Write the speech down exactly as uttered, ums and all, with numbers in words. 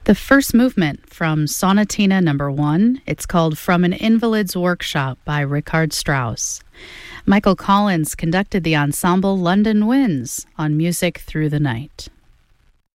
The first movement from Sonatina Number One. It's called From an Invalid's Workshop by Richard Strauss. Michael Collins conducted the ensemble London Winds on Music Through the Night.